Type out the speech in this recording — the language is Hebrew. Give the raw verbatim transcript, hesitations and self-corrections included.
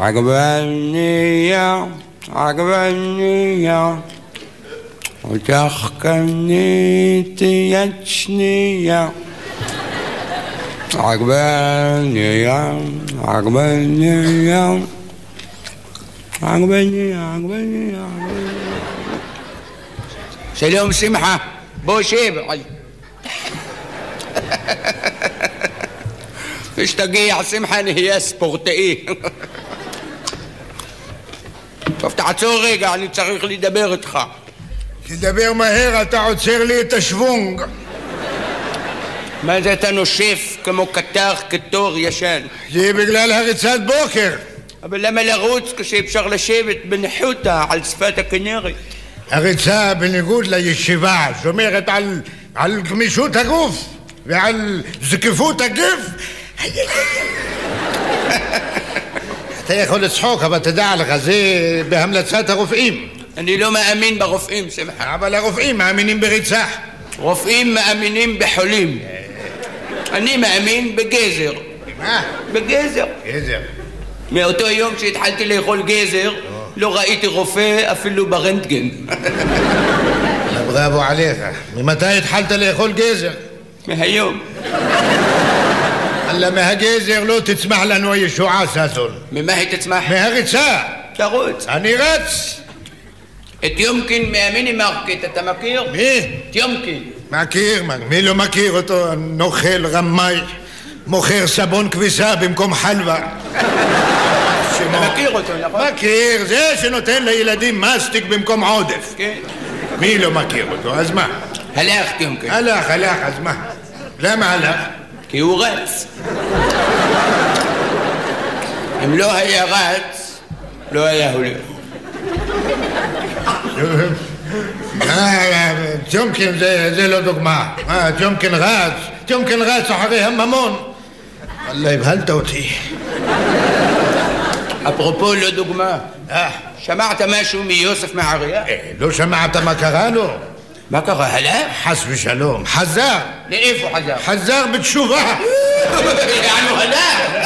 عجبني عجبني وتحكني تيتشني عجبني عجبني عجبني عجبني سلام سمحة بوشيب ايش تقيع سمحة هي سبورتي תפתח עצור רגע, אני צריך לדבר איתך. תדבר מהר, אתה עוצר לי את השוונג. מה זה אתה נושף כמו קטר כתור ישן? זה בגלל הריצת בוקר. אבל למה לרוץ כשאפשר לשבת בניחותא על שפת הכנרת? הריצה בניגוד לישיבה שומרת על, על גמישות הגוף ועל זקיפות הגוף. אתה יכול לצחוק, אבל תדע לך, זה בהמלצת הרופאים. אני לא מאמין ברופאים, שמחה. אבל הרופאים מאמינים בריצה. רופאים מאמינים בחולים. אני מאמין בגזר. מה? בגזר. גזר. מאותו יום שהתחלתי לאכול גזר, לא ראיתי רופא אפילו ברנטגן. בראבו עליך. ממתי התחלת לאכול גזר? מהיום. אללה, מהגזר לא תצמח לנו הישועה, ססון. ממה היא תצמח? מהריצה. תרוץ. אני רץ. את יומקין מהמיני מרקט, אתה מכיר? מי? את יומקין. מכיר, מי לא מכיר אותו? נוכל, רמאי, מוכר סבון כביסה במקום חלווה. אתה מכיר אותו, נכון? מכיר, זה שנותן לילדים מסטיק במקום עודף. כן. מי לא מכיר אותו? אז מה? הלך יומקין. הלך, הלך, אז מה? למה הלך? כי הוא רץ. אם לא היה רץ, לא היה הולך. תיומקין זה לא דוגמה. תיומקין רץ, תיומקין רץ אחרי הממון. אללה, הבהלת אותי. אפרופו לא דוגמה, שמעת משהו מיוסף מעריה? לא שמעת מה קרה לו? מה קרה? הלך? חס ושלום, חזר. לאיפה חזר? חזר בתשובה. יענו הלך?